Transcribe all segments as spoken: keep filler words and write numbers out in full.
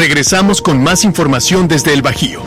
Regresamos con más información desde el Bajío.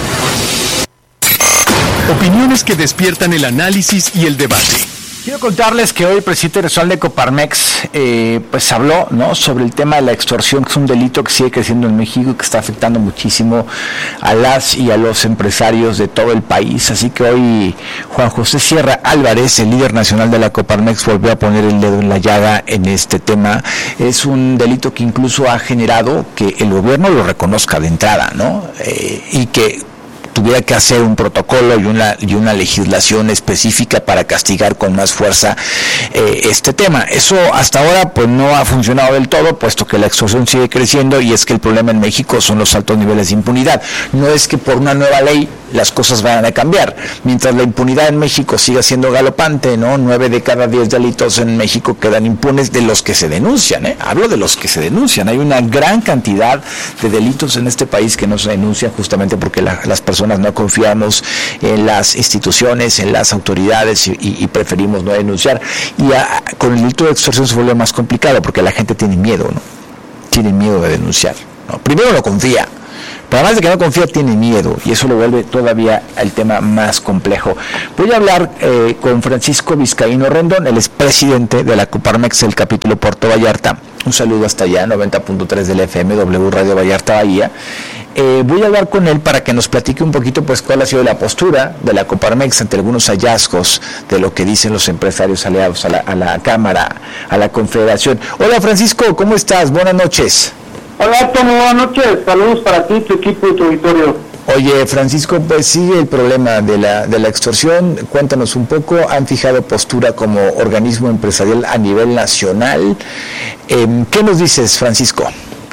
Opiniones que despiertan el análisis y el debate. Quiero contarles que hoy el presidente nacional de Coparmex eh, pues habló, ¿no?, sobre el tema de la extorsión, que es un delito que sigue creciendo en México y que está afectando muchísimo a las y a los empresarios de todo el país. Así que hoy Juan José Sierra Álvarez, el líder nacional de la Coparmex, volvió a poner el dedo en la llaga en este tema. Es un delito que incluso ha generado que el gobierno lo reconozca de entrada, ¿no? Eh, y que tuviera que hacer un protocolo y una y una legislación específica para castigar con más fuerza eh, este tema. Eso hasta ahora pues no ha funcionado del todo, puesto que la extorsión sigue creciendo, y es que el problema en México son los altos niveles de impunidad. No es que por una nueva ley las cosas vayan a cambiar. Mientras la impunidad en México siga siendo galopante, ¿no? Nueve de cada diez delitos en México quedan impunes de los que se denuncian, ¿eh? Hablo de los que se denuncian. Hay una gran cantidad de delitos en este país que no se denuncian justamente porque la, las personas no confiamos en las instituciones, en las autoridades, y, y preferimos no denunciar. Y a, con el delito de extorsión se vuelve más complicado porque la gente tiene miedo, ¿no? Tiene miedo de denunciar, ¿no? Primero no confía, pero además de que no confía, tiene miedo, y eso lo vuelve todavía el tema más complejo. Voy a hablar eh, con Francisco Vizcaíno Rendón, él es presidente de la Coparmex del capítulo Puerto Vallarta. Un saludo hasta allá, noventa punto tres del F M, W Radio Vallarta Bahía. Eh, voy a hablar con él para que nos platique un poquito pues cuál ha sido la postura de la Coparmex ante algunos hallazgos de lo que dicen los empresarios aliados a la, a la Cámara, a la Confederación. Hola Francisco, ¿cómo estás? Buenas noches. Hola, Tomo, buenas noches. Saludos para ti, tu equipo y tu auditorio. Oye, Francisco, pues sigue el problema de la de la extorsión. Cuéntanos un poco. ¿Han fijado postura como organismo empresarial a nivel nacional? Eh, ¿Qué nos dices, Francisco?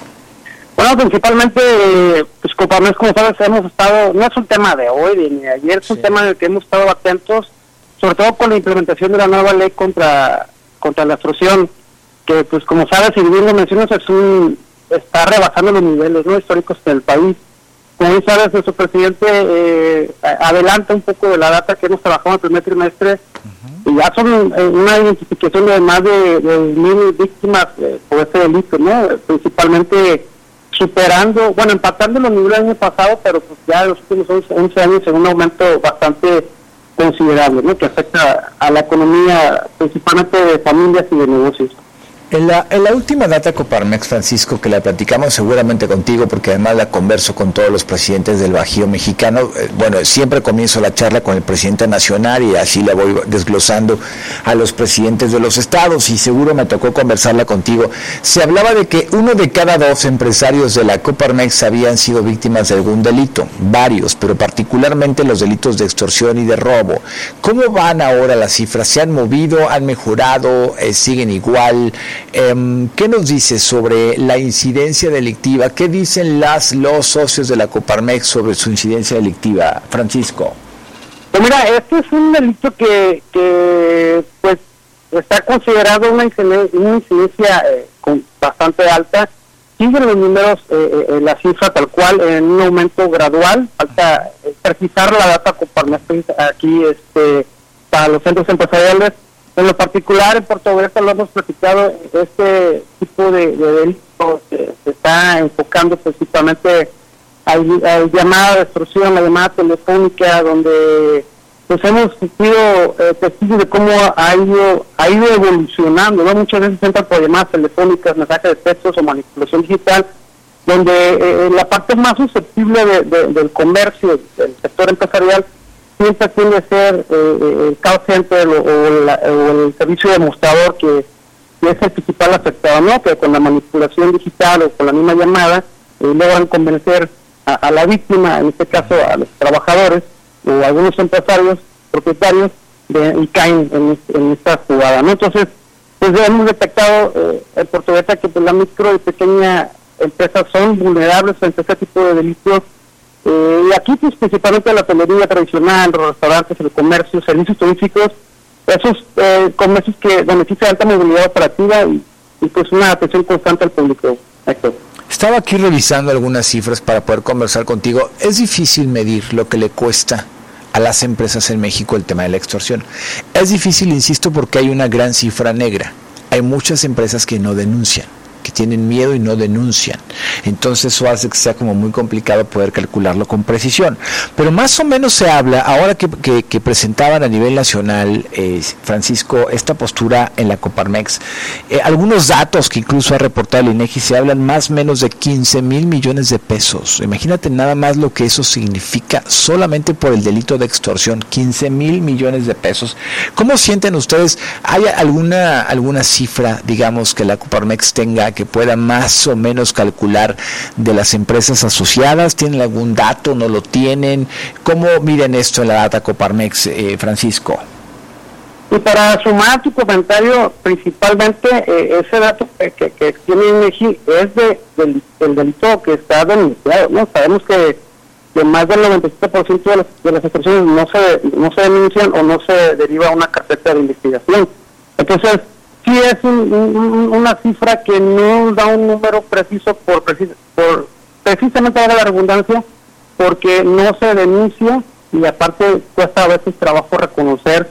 Bueno, principalmente, pues Coparmex, como sabes, hemos estado, no es un tema de hoy ni de ayer, es un sí. tema en el que hemos estado atentos, sobre todo con la implementación de la nueva ley contra contra la extorsión, que pues como sabes, y bien lo mencionas, es un está rebasando los niveles no históricos del país. Como bien sabes, nuestro presidente eh, adelanta un poco de la data que hemos trabajado en el primer trimestre, uh-huh. y ya son eh, una identificación de más de, de mil víctimas eh, por este delito, ¿no? Principalmente superando, bueno, empatando los niveles del año pasado, pero pues ya en los últimos once años en un aumento bastante considerable, ¿no?, que afecta a la economía principalmente de familias y de negocios. En la, en la última data Coparmex, Francisco, que la platicamos seguramente contigo, porque además la converso con todos los presidentes del Bajío mexicano, eh, bueno, siempre comienzo la charla con el presidente nacional y así la voy desglosando a los presidentes de los estados, y seguro me tocó conversarla contigo. Se hablaba de que uno de cada dos empresarios de la Coparmex habían sido víctimas de algún delito, varios, pero particularmente los delitos de extorsión y de robo. ¿Cómo van ahora las cifras? ¿Se han movido? ¿Han mejorado? Eh, ¿Siguen igual? Eh, ¿Qué nos dices sobre la incidencia delictiva? ¿Qué dicen las los socios de la Coparmex sobre su incidencia delictiva, Francisco? Pues mira, este es un delito que, que pues está considerado una incidencia, una incidencia eh, con bastante alta. Siguen los números, eh, eh, la cifra tal cual, en un aumento gradual. Falta eh, precisar la data Coparmex aquí este, para los centros empresariales. En lo particular, en Puerto Vallarta lo hemos platicado, este tipo de, de delitos eh, se está enfocando principalmente a la llamada de extorsión, la llamada telefónica, donde pues hemos sido eh, testigos de cómo ha ido ha ido evolucionando, ¿no? Muchas veces entran por llamadas telefónicas, mensajes de textos o manipulación digital, donde eh, la parte más susceptible de, de, del comercio, del sector empresarial, siempre tiende a ser eh, el call center o, o, la, o el servicio demostrador, que, que es el principal afectado, ¿no? Que con la manipulación digital o con la misma llamada eh, logran convencer a, a la víctima, en este caso a los trabajadores o a algunos empresarios, propietarios, de, y caen en, en esta jugada, ¿no? Entonces, pues hemos detectado eh, en Puerto Vallarta que pues, la micro y pequeña empresas son vulnerables frente a este tipo de delitos. Eh, y aquí pues principalmente la hotelería tradicional, los restaurantes, el comercio, servicios turísticos, esos eh, comercios que benefician alta movilidad operativa y, y pues una atención constante al público. Héctor. Estaba aquí revisando algunas cifras para poder conversar contigo. Es difícil medir lo que le cuesta a las empresas en México el tema de la extorsión. Es difícil, insisto, porque hay una gran cifra negra. Hay muchas empresas que no denuncian. que tienen miedo y no denuncian. Entonces eso hace que sea como muy complicado poder calcularlo con precisión. Pero más o menos se habla, ahora que, que, que presentaban a nivel nacional, eh, Francisco, esta postura en la Coparmex, eh, algunos datos que incluso ha reportado el INEGI, se hablan más o menos de quince mil millones de pesos. Imagínate nada más lo que eso significa solamente por el delito de extorsión, quince mil millones de pesos. ¿Cómo sienten ustedes? ¿Hay alguna, alguna cifra, digamos, que la Coparmex tenga que pueda más o menos calcular de las empresas asociadas? ¿Tienen algún dato? ¿No lo tienen? ¿Cómo miren esto en la data Coparmex, eh, Francisco? Y para sumar tu comentario, principalmente eh, ese dato que, que, que tiene INEGI es de, del, del delito que está denunciado, ¿no? Sabemos que, que más del noventa y siete por ciento de las, de las extorsiones no se, no se denuncian o no se deriva a una carpeta de investigación. Entonces, sí es un, un, una cifra que no da un número preciso por, por precisamente ahora la redundancia, porque no se denuncia y aparte cuesta a veces trabajo reconocer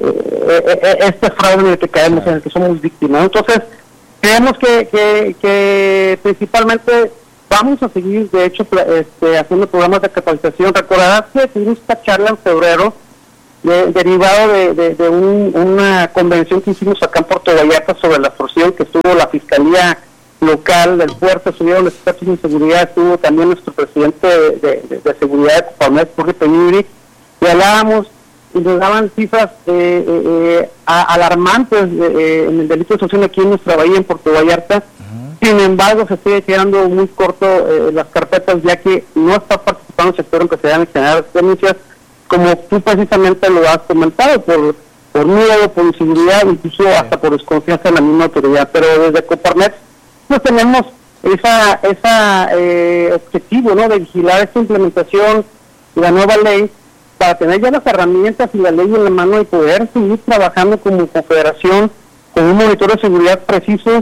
eh, este fraude en el que caemos, en el que somos víctimas. Entonces, creemos que, que, que principalmente vamos a seguir, de hecho, este, haciendo programas de capacitación. Recordarás que tuvimos esta charla en febrero, De, derivado de, de, de un, una convención que hicimos acá en Puerto Vallarta sobre la extorsión, que estuvo la Fiscalía Local del Puerto, estuvieron los expertos en seguridad, estuvo también nuestro presidente de, de, de seguridad de Coparmex, Jorge Peñuri, y hablábamos y nos daban cifras eh, eh, alarmantes eh, en el delito de extorsión aquí en nuestra bahía, en Puerto Vallarta. Uh-huh. Sin embargo, se sigue quedando muy corto eh, las carpetas, ya que no está participando el sector en que se van a generar denuncias, como tú precisamente lo has comentado, por, por miedo, por inseguridad, incluso sí. hasta por desconfianza en la misma autoridad. Pero desde Coparmex pues tenemos esa esa eh, objetivo, ¿no?, de vigilar esta implementación de la nueva ley para tener ya las herramientas y la ley en la mano y poder seguir trabajando como confederación con un monitor de seguridad preciso,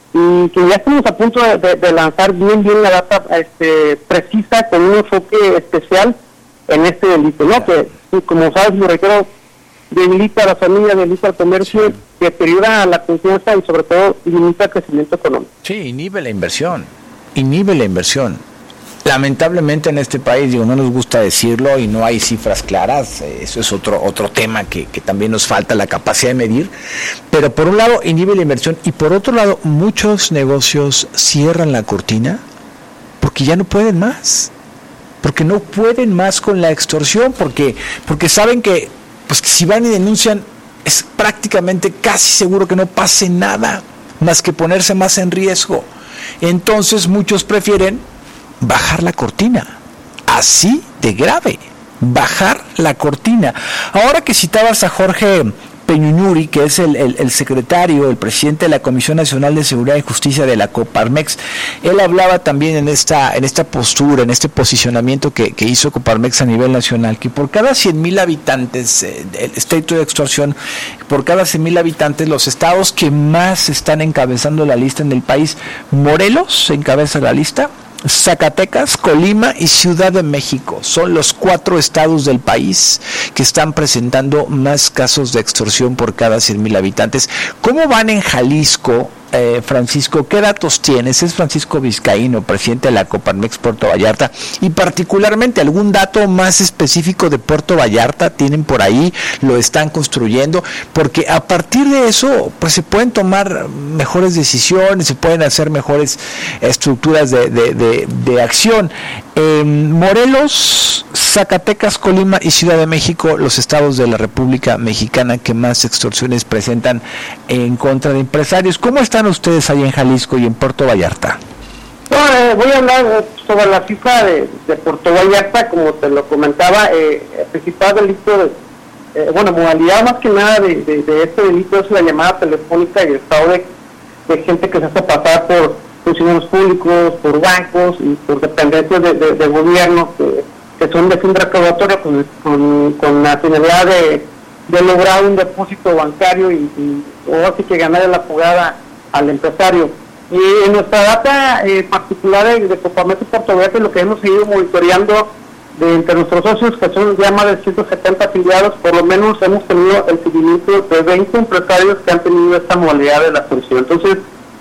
y que ya estamos a punto de, de, de lanzar bien bien la data este, precisa, con un enfoque especial en este delito, ¿no? Que, como sabes, lo reitero, debilita a la familia, debilita al comercio, sí. deteriora la confianza y sobre todo limita el crecimiento económico. Sí, inhibe la inversión, inhibe la inversión. Lamentablemente en este país, digo, no nos gusta decirlo y no hay cifras claras, eso es otro otro tema que, que también nos falta la capacidad de medir, pero por un lado inhibe la inversión y por otro lado muchos negocios cierran la cortina porque ya no pueden más. Porque no pueden más con la extorsión, porque porque saben que pues que si van y denuncian es prácticamente casi seguro que no pase nada más que ponerse más en riesgo. Entonces muchos prefieren bajar la cortina, así de grave, bajar la cortina. Ahora que citabas a Jorge Peñuri, que es el, el, el secretario, el presidente de la Comisión Nacional de Seguridad y Justicia de la Coparmex, él hablaba también en esta en esta postura, en este posicionamiento que, que hizo Coparmex a nivel nacional, que por cada cien mil habitantes, eh, el estricto de extorsión, por cada cien mil habitantes, los estados que más están encabezando la lista en el país, Morelos encabeza la lista, Zacatecas, Colima y Ciudad de México son los cuatro estados del país que están presentando más casos de extorsión por cada cien mil habitantes. ¿Cómo van en Jalisco, eh, Francisco? ¿Qué datos tienes? Es Francisco Vizcaíno, presidente de la Coparmex Puerto Vallarta, y particularmente algún dato más específico de Puerto Vallarta tienen por ahí, lo están construyendo, porque a partir de eso pues se pueden tomar mejores decisiones, se pueden hacer mejores estructuras de, de, de, de acción. Eh, Morelos, Zacatecas, Colima y Ciudad de México, los estados de la República Mexicana que más extorsiones presentan en contra de empresarios. ¿Cómo están ustedes ahí en Jalisco y en Puerto Vallarta? Bueno, eh, voy a hablar sobre la cifra de, de Puerto Vallarta, como te lo comentaba. Eh, el principal delito, de, eh, bueno, modalidad más que nada de, de, de este delito es la llamada telefónica y el fraude de gente que se hace pasar por funcionarios públicos, por bancos y por dependencias de, de, de gobierno que, que son de fin recaudatorio con, con, con la finalidad de, de lograr un depósito bancario y, y o así que ganar la jugada al empresario. Y en nuestra data eh, particular de, de Coparmex Puerto Vallarta, lo que hemos seguido monitoreando de entre nuestros socios, que son ya más de ciento setenta afiliados, por lo menos hemos tenido el seguimiento de veinte empresarios que han tenido esta modalidad de la extorsión. Entonces,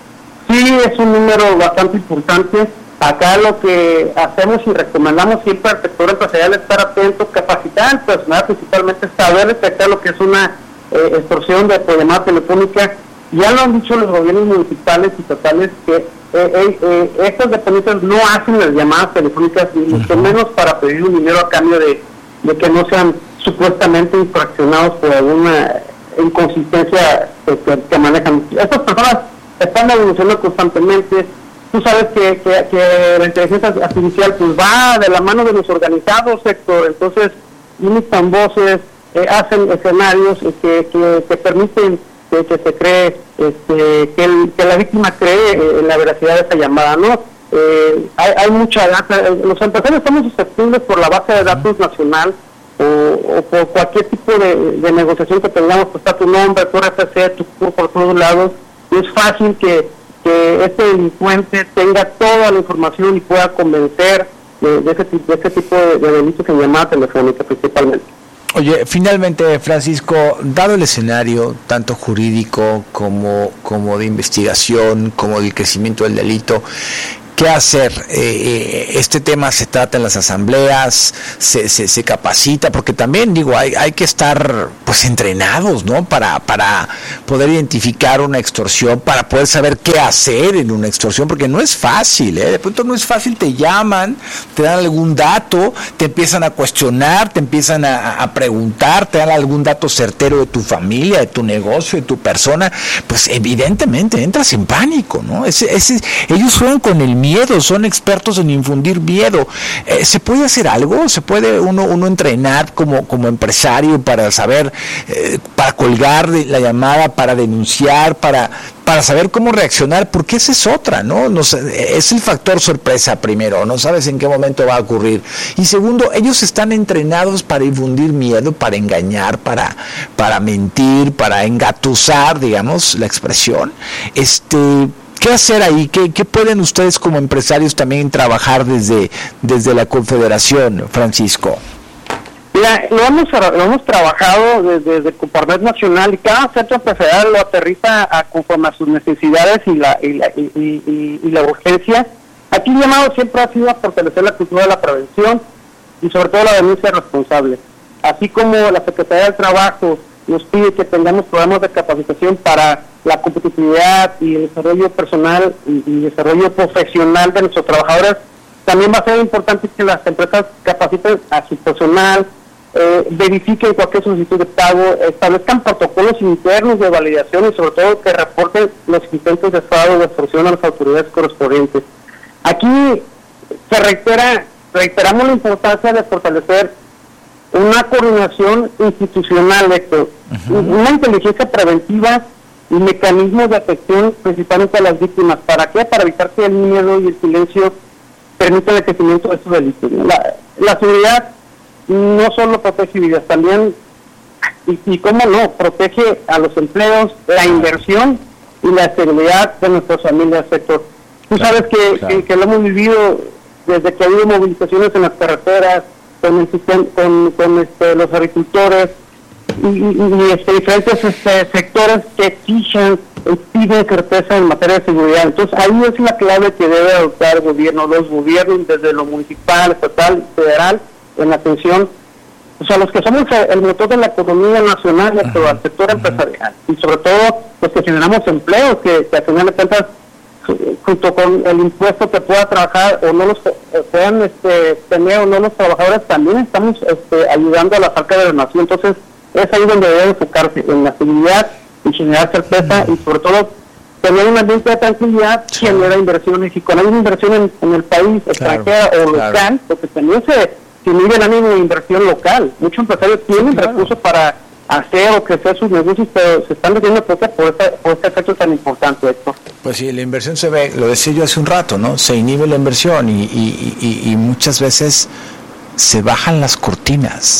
Sí, es un número bastante importante. Acá lo que hacemos y recomendamos siempre al sector empresarial es estar atento, capacitar al personal, principalmente saber detectar lo que es una eh, extorsión de llamada telefónica. Ya lo han dicho los gobiernos municipales y estatales que eh, eh, eh, estas dependencias no hacen las llamadas telefónicas, ni mucho menos para pedir un dinero a cambio de, de que no sean supuestamente infraccionados por alguna inconsistencia que, que, que manejan. Estas personas están evolucionando constantemente. Tú sabes que, que, que la inteligencia artificial pues va de la mano de los organizados, sector, entonces imitan voces, eh, hacen escenarios eh, que, que, que permiten que, que se cree, este, que, el, que la víctima cree eh, en la veracidad de esa llamada, ¿no? Eh, hay, hay mucha data, los empresarios estamos susceptibles por la base de datos nacional o, o por cualquier tipo de, de negociación que tengamos, pues está tu nombre, tu R F C, tu C U R por todos lados, y es fácil que, que este delincuente tenga toda la información y pueda convencer de, de, ese, de ese tipo de, de delitos en llamada telefónica principalmente. Oye, finalmente, Francisco, dado el escenario tanto jurídico como, como de investigación, como del crecimiento del delito, ¿qué hacer? Eh, este tema se trata en las asambleas, se, se, se capacita, porque también, digo, hay, hay que estar pues entrenados, ¿no? Para, para poder identificar una extorsión, para poder saber qué hacer en una extorsión, porque no es fácil, ¿eh? De pronto no es fácil, te llaman, te dan algún dato, te empiezan a cuestionar, te empiezan a, a preguntar, te dan algún dato certero de tu familia, de tu negocio, de tu persona, pues evidentemente entras en pánico, ¿no? Ese, ese, ellos juegan con el miedo. Miedo, son expertos en infundir miedo. Eh, ¿Se puede hacer algo? ¿Se puede uno uno entrenar como, como empresario para saber, eh, para colgar la llamada, para denunciar, para, para saber cómo reaccionar? Porque esa es otra, ¿no? no sé, es el factor sorpresa primero, no sabes en qué momento va a ocurrir. Y segundo, ellos están entrenados para infundir miedo, para engañar, para, para mentir, para engatusar, digamos, la expresión. Este... ¿Qué hacer ahí? ¿Qué, ¿Qué pueden ustedes como empresarios también trabajar desde, desde la Confederación, Francisco? Mira, lo hemos, lo hemos trabajado desde, desde Coparmex Nacional y cada centro empresarial lo aterriza a conforme a sus necesidades y la, y la, y, y, y la urgencia. Aquí el llamado siempre ha sido a fortalecer la cultura de la prevención y sobre todo la denuncia responsable. Así como la Secretaría del Trabajo nos pide que tengamos programas de capacitación para la competitividad y el desarrollo personal y, y desarrollo profesional de nuestros trabajadores, también va a ser importante que las empresas capaciten a su personal, eh, verifiquen cualquier solicitud de pago, establezcan protocolos internos de validación y sobre todo que reporten los intentos de fraude o de extorsión a las autoridades correspondientes. Aquí se reitera, reiteramos la importancia de fortalecer una coordinación institucional, Héctor, uh-huh. una inteligencia preventiva y mecanismos de atención principalmente a las víctimas. ¿Para qué? Para evitar que el miedo y el silencio permitan el crecimiento de estos delitos. La, la seguridad no solo protege vidas, también, y, y cómo no, protege a los empleos, la inversión y la seguridad de nuestras familias, sector. Tú sabes que, claro. que, que lo hemos vivido desde que ha habido movilizaciones en las carreteras, con, el sistema, con, con este, los agricultores y, y, y este, diferentes este, sectores que exigen, piden certeza en materia de seguridad. Entonces ahí es la clave que debe adoptar el gobierno, los gobiernos desde lo municipal, estatal, federal, en la atención, o sea, los que somos el motor de la economía nacional, uh-huh. nuestro al sector uh-huh. empresarial, y sobre todo los que generamos empleos, que, que al final de cuentas junto con el impuesto que pueda trabajar o no los eh, puedan este, tener o no los trabajadores, también estamos este, ayudando a la arca de la nación. Entonces es ahí donde debe enfocarse, en la seguridad y generar certeza y sobre todo tener un ambiente de tranquilidad, sí. genera inversiones, y cuando hay una inversión en, en el país, extranjera claro, o local, claro. porque también se, se mide el ánimo de inversión local. Muchos empresarios tienen sí, claro. recursos para hacer o crecer sus negocios, pero se están metiendo por este, por este efecto tan importante, Héctor. Pues sí, la inversión se ve, lo decía yo hace un rato, ¿no? Se inhibe la inversión y, y, y, y muchas veces se bajan las cortinas,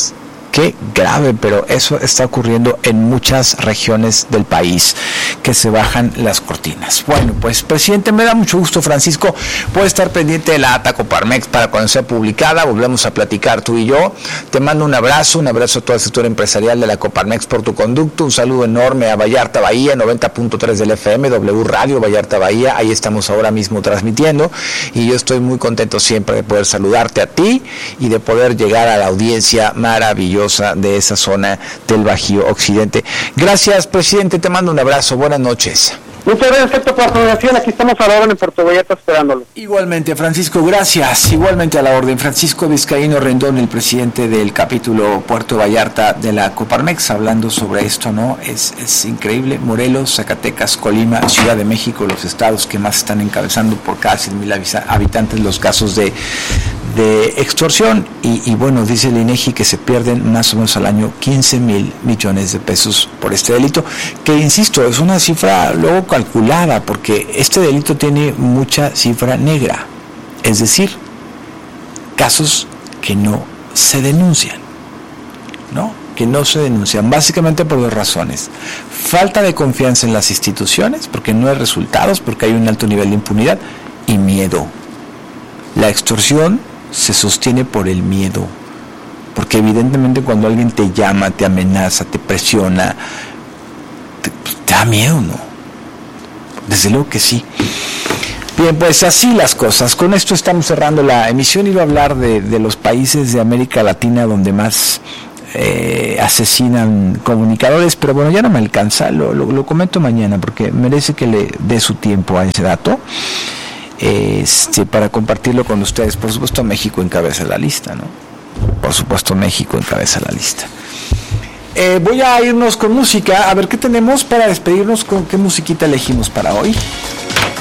Qué grave, pero eso está ocurriendo en muchas regiones del país, que se bajan las cortinas. Bueno, pues, presidente, me da mucho gusto, Francisco. Puede estar pendiente de la ata Coparmex para cuando sea publicada. Volvemos a platicar tú y yo. Te mando un abrazo, un abrazo a todo el sector empresarial de la Coparmex por tu conducto. Un saludo enorme a Vallarta Bahía, noventa punto tres del F M, W Radio Vallarta Bahía. Ahí estamos ahora mismo transmitiendo. Y yo estoy muy contento siempre de poder saludarte a ti y de poder llegar a la audiencia maravillosa de esa zona del Bajío Occidente. Gracias, presidente, te mando un abrazo, buenas noches. Muchas gracias por la comunicación, aquí estamos a la orden en Puerto Vallarta esperándolo. Igualmente, Francisco, gracias, igualmente a la orden. Francisco Vizcaíno Rendón, el presidente del capítulo Puerto Vallarta de la Coparmex, hablando sobre esto, ¿no? Es, es increíble. Morelos, Zacatecas, Colima, Ciudad de México, los estados que más están encabezando por cada cien mil habitantes los casos de de extorsión, y, y bueno, dice el INEGI que se pierden más o menos al año quince mil millones de pesos por este delito, que insisto, es una cifra luego calculada, porque este delito tiene mucha cifra negra, es decir, casos que no se denuncian, ¿no? que no se denuncian, básicamente por dos razones: falta de confianza en las instituciones, porque no hay resultados, porque hay un alto nivel de impunidad, y miedo. La extorsión se sostiene por el miedo, porque evidentemente cuando alguien te llama, te amenaza, te presiona, te, te da miedo, ¿no? Desde luego que sí. Bien, pues así las cosas. Con esto estamos cerrando la emisión. Iba a hablar de, de los países de América Latina donde más eh, asesinan comunicadores, pero bueno, ya no me alcanza, lo, lo, lo comento mañana porque merece que le dé su tiempo a ese dato. Este, para compartirlo con ustedes. Por supuesto, México encabeza la lista, ¿no? Por supuesto, México encabeza la lista. Eh, voy a irnos con música. A ver qué tenemos para despedirnos. ¿Con qué musiquita elegimos para hoy?